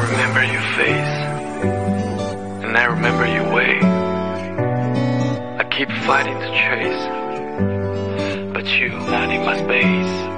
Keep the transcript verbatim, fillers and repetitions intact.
remember your face, and I remember your way. I keep fighting to chase, but you not in my space.